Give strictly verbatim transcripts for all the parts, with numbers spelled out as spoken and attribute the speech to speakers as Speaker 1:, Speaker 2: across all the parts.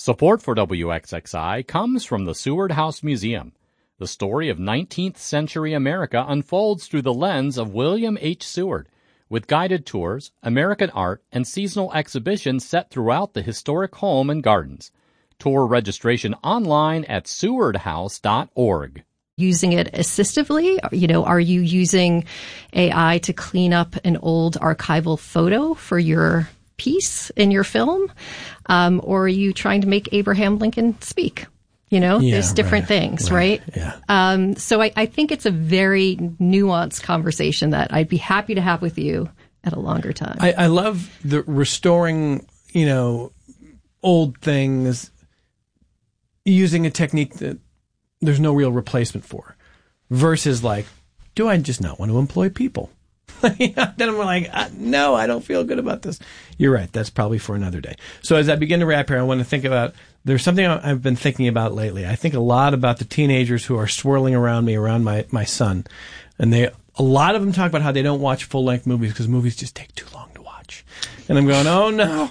Speaker 1: Support for W X X I comes from the Seward House Museum. The story of nineteenth century America unfolds through the lens of William H. Seward, with guided tours, American art, and seasonal exhibitions set throughout the historic home and gardens. Tour registration online at seward house dot org.
Speaker 2: Using it assistively? You know, are you using A I to clean up an old archival photo for your piece in your film? Um, or are you trying to make Abraham Lincoln speak? You know,
Speaker 3: yeah,
Speaker 2: there's different
Speaker 3: right,
Speaker 2: things, right?
Speaker 3: right? Yeah.
Speaker 2: Um, so I, I think it's a very nuanced conversation that I'd be happy to have with you at a longer time.
Speaker 3: I, I love the restoring, you know, old things using a technique that there's no real replacement for, versus like, do I just not want to employ people? Then I'm like, uh, no, I don't feel good about this. You're right. That's probably for another day. So as I begin to wrap here, I want to think about, there's something I've been thinking about lately. I think a lot about the teenagers who are swirling around me, around my, my son. And they, a lot of them talk about how they don't watch full-length movies because movies just take too long to watch. And I'm going, oh no.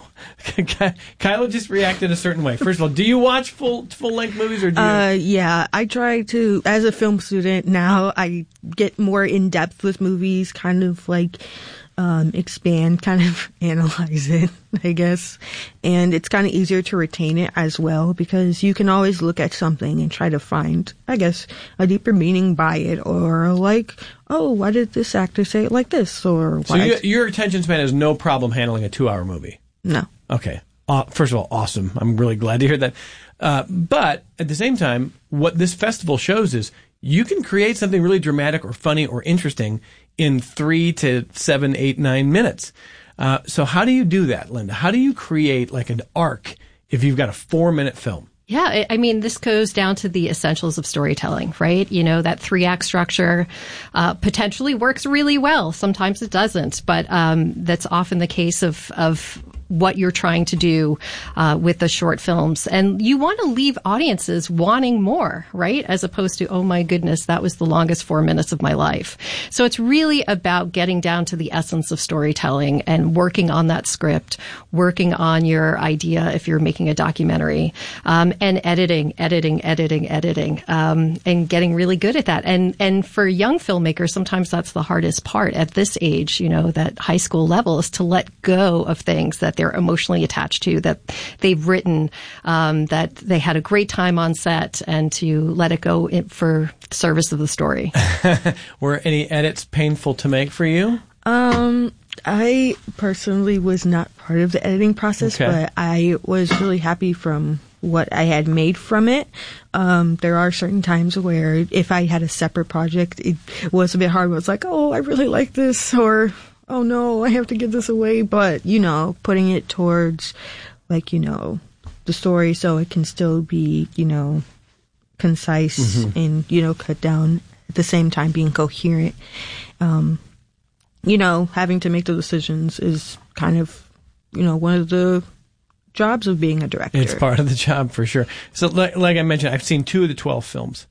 Speaker 3: Kyla just reacted a certain way. First of all, do you watch full full length movies or do you?
Speaker 4: Uh, yeah, I try to. As a film student now, I get more in depth with movies, kind of like um, expand, kind of analyze it, I guess. And it's kind of easier to retain it as well because you can always look at something and try to find, I guess, a deeper meaning by it, or like, oh, why did this actor say it like this? Or why?
Speaker 3: So you, your attention span has no problem handling a two-hour movie.
Speaker 4: No.
Speaker 3: Okay. Uh, first of all, awesome. I'm really glad to hear that. Uh, but at the same time, what this festival shows is you can create something really dramatic or funny or interesting in three to seven, eight, nine minutes. Uh, so how do you do that, Linda? How do you create like an arc if you've got a four-minute film?
Speaker 2: Yeah, I mean, this goes down to the essentials of storytelling, right? You know, that three-act structure uh, potentially works really well. Sometimes it doesn't, but um, that's often the case of of what you're trying to do uh, with the short films. And you want to leave audiences wanting more, right? As opposed to, oh my goodness, that was the longest four minutes of my life. So it's really about getting down to the essence of storytelling and working on that script, working on your idea if you're making a documentary, um, and editing, editing, editing, editing, um, and getting really good at that. And, and for young filmmakers, sometimes that's the hardest part at this age, you know, that high school level, is to let go of things that they're emotionally attached to, that they've written, um, that they had a great time on set, and to let it go in for service of the story.
Speaker 3: Were any edits painful to make for you?
Speaker 4: Um, I personally was not part of the editing process,
Speaker 3: okay.
Speaker 4: but I was really happy from what I had made from it. Um, there are certain times where if I had a separate project, it was a bit hard. It was like, oh, I really like this, or oh no, I have to give this away. But, you know, putting it towards, like, you know, the story so it can still be, you know, concise mm-hmm. and, you know, cut down at the same time being coherent. Um, you know, having to make the decisions is kind of, you know, one of the jobs of being a director.
Speaker 3: It's part of the job for sure. So like, like I mentioned, I've seen two of the twelve films.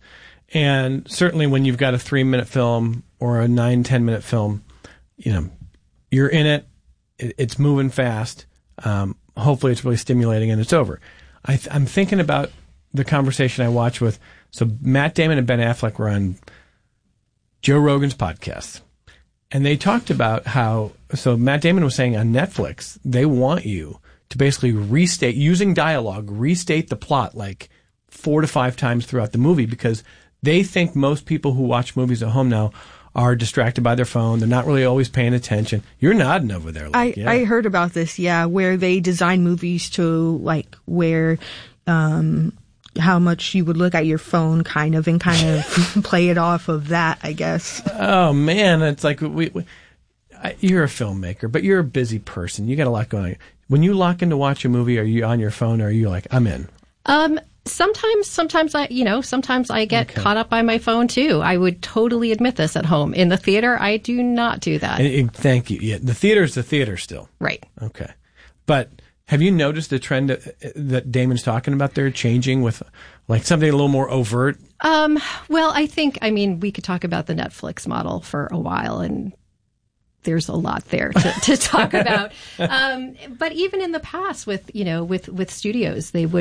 Speaker 3: And certainly when you've got a three minute film or a nine, ten minute film, you know, you're in it, it's moving fast. Um, hopefully it's really stimulating and it's over. I th- I'm thinking about the conversation I watched with, so Matt Damon and Ben Affleck were on Joe Rogan's podcast. And they talked about how, so Matt Damon was saying on Netflix, they want you to basically restate, using dialogue, restate the plot like four to five times throughout the movie, because they think most people who watch movies at home now are distracted by their phone. They're not really always paying attention. You're nodding over there. Like,
Speaker 4: I,
Speaker 3: yeah.
Speaker 4: I heard about this, yeah, where they design movies to, like, where, um, how much you would look at your phone, kind of, and kind of play it off of that, I guess.
Speaker 3: Oh, man. It's like, we, we I, you're a filmmaker, but you're a busy person. You got a lot going on. When you lock in to watch a movie, are you on your phone, or are you like, I'm in?
Speaker 2: Um, sometimes, sometimes I, you know, sometimes I get okay. caught up by my phone too. I would totally admit this at home. In the theater, I do not do that.
Speaker 3: And, and thank you. Yeah, the theater is the theater still.
Speaker 2: Right.
Speaker 3: Okay. But have you noticed the trend that, that Damon's talking about there changing with like something a little more overt?
Speaker 2: Um, well, I think, I mean, we could talk about the Netflix model for a while, and there's a lot there to, to talk about. Um, but even in the past with, you know, with, with studios, they would